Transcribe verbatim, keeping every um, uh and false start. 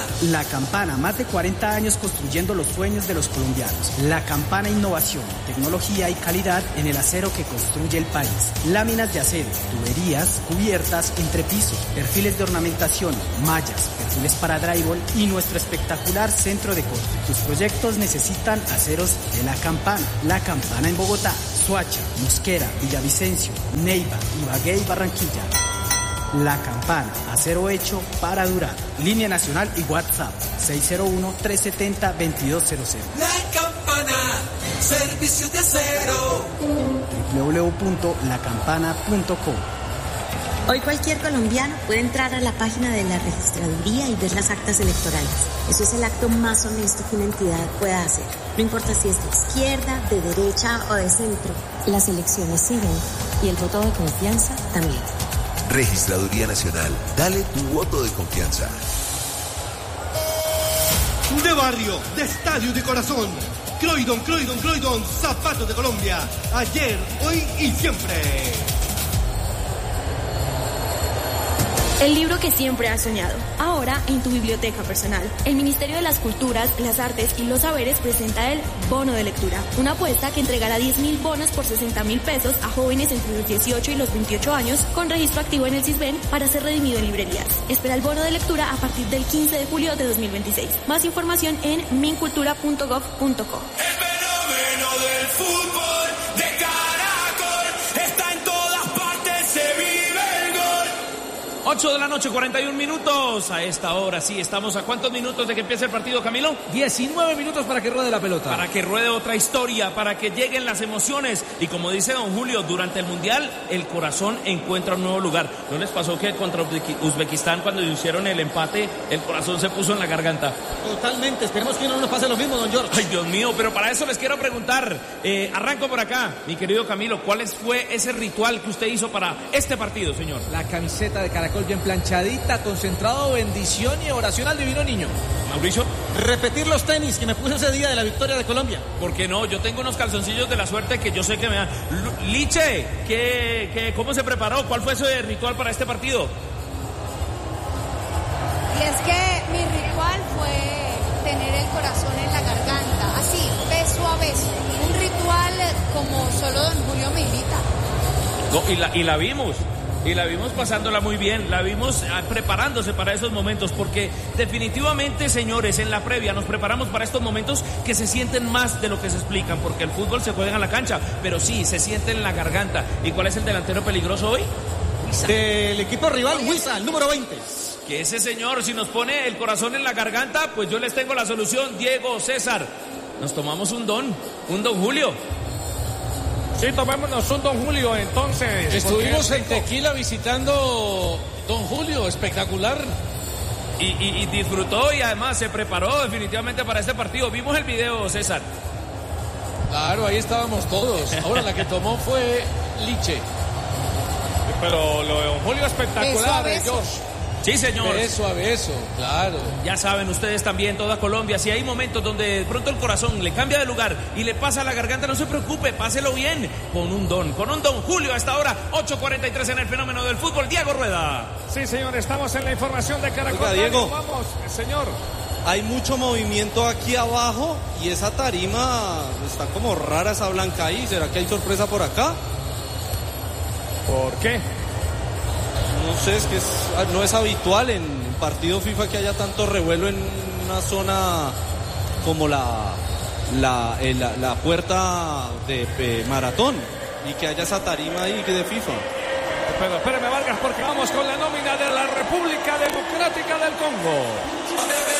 La Campana, más de cuarenta años construyendo los sueños de los colombianos. La Campana, innovación, tecnología y calidad en el acero que construye el país. Láminas de acero, tuberías, cubiertas, entrepiso, perfiles de ornamentación, mallas, perfiles para drywall y nuestro espectacular centro de corte. Tus proyectos necesitan aceros de La Campana. La Campana en Bogotá, Soacha, Mosquera, Villavicencio, Neiva, Ibagué y Barranquilla. La Campana, acero hecho para durar. Línea nacional y WhatsApp seis cero uno, tres siete cero, dos dos cero cero. La Campana, servicios de acero. doble u doble u doble u punto la campana punto com. Hoy cualquier colombiano puede entrar a la página de la registraduría y ver las actas electorales. Eso es el acto más honesto que una entidad pueda hacer. No importa si es de izquierda, de derecha o de centro. Las elecciones siguen y el voto de confianza también. Registraduría Nacional. Dale tu voto de confianza. De barrio, de estadio, de corazón. Croydon, Croydon, Croydon, zapatos de Colombia. Ayer, hoy y siempre. El libro que siempre has soñado, ahora en tu biblioteca personal. El Ministerio de las Culturas, las Artes y los Saberes presenta el Bono de Lectura, una apuesta que entregará diez mil bonos por sesenta mil pesos a jóvenes entre los dieciocho y los veintiocho años con registro activo en el CISBEN para ser redimido en librerías. Espera el Bono de Lectura a partir del quince de julio de dos mil veintiséis. Más información en mincultura punto gov punto co. El fenómeno del fútbol de Caracol está en todas partes, se vive el gol. ocho de la noche, cuarenta y un minutos. A esta hora, sí, estamos a cuántos minutos de que empiece el partido, Camilo. diecinueve minutos para que ruede la pelota. Para que ruede otra historia, para que lleguen las emociones. Y como dice don Julio, durante el Mundial, el corazón encuentra un nuevo lugar. ¿No les pasó que contra Uzbekistán, cuando hicieron el empate, el corazón se puso en la garganta? Totalmente, esperemos que no nos pase lo mismo, don George. Ay, Dios mío, pero para eso les quiero preguntar. Eh, arranco por acá, mi querido Camilo. ¿Cuál fue ese ritual que usted hizo para este partido, señor? La camiseta de Caracol bien planchadita, concentrado, bendición y oración al divino niño. Mauricio. Repetir los tenis que me puse ese día de la victoria de Colombia. ¿Por qué no? Yo tengo unos calzoncillos de la suerte que yo sé que me dan. Liche, ¿qué, qué, ¿cómo se preparó? ¿Cuál fue ese ritual para este partido? Y es que mi ritual fue tener el corazón en la garganta, así, beso a beso. Un ritual como solo don Julio me invita. No, y la, y la vimos. Y la vimos pasándola muy bien, la vimos preparándose para esos momentos, porque definitivamente, señores, en la previa nos preparamos para estos momentos que se sienten más de lo que se explican, porque el fútbol se juega en la cancha, pero sí, se siente en la garganta. ¿Y cuál es el delantero peligroso hoy? Huiza. Del equipo rival, Huiza, el número veinte. Que ese señor, si nos pone el corazón en la garganta, pues yo les tengo la solución, Diego, César. Nos tomamos un don, un don Julio. Sí, tomémonos un don Julio, entonces. Estuvimos en Tequila visitando don Julio, espectacular. Y, y, y disfrutó y además se preparó definitivamente para este partido. Vimos el video, César. Claro, ahí estábamos todos. Ahora la que tomó fue Liche. Pero lo de don Julio espectacular, George. Sí, señor. Beso a beso, claro. Ya saben ustedes también, toda Colombia, si hay momentos donde de pronto el corazón le cambia de lugar y le pasa a la garganta, no se preocupe, páselo bien con un don, con un don Julio a esta hora, ocho cuarenta y tres en el fenómeno del fútbol. Diego Rueda. Sí, señor, estamos en la información de Caracol. Oiga, Diego, vamos, señor. Hay mucho movimiento aquí abajo y esa tarima está como rara, esa blanca ahí. ¿Será que hay sorpresa por acá? ¿Por qué? No sé, es que es, no es habitual en partido FIFA que haya tanto revuelo en una zona como la, la, la, la puerta de, de Maratón y que haya esa tarima ahí de FIFA. Pero espéreme, Vargas, porque vamos con la nómina de la República Democrática del Congo.